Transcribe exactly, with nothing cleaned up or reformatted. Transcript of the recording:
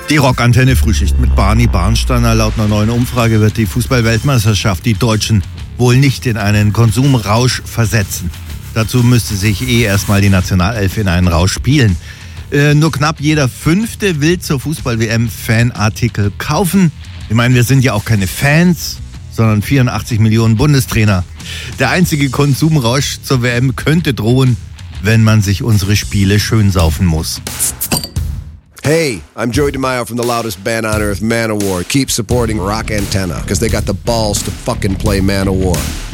Die Rockantenne Frühschicht mit Barney Barnsteiner. Laut einer neuen Umfrage wird die Fußball-Weltmeisterschaft die Deutschen wohl nicht in einen Konsumrausch versetzen. Dazu müsste sich eh erstmal die Nationalelf in einen Rausch spielen. Äh, nur knapp jeder Fünfte will zur Fußball-W M Fanartikel kaufen. Ich meine, wir sind ja auch keine Fans, sondern vierundachtzig Millionen Bundestrainer. Der einzige Konsumrausch zur W M könnte drohen, wenn man sich unsere Spiele schön saufen muss. Hey, I'm Joey DeMaio from the loudest band on earth, Manowar. Keep supporting Rock Antenna, because they got the balls to fucking play Manowar.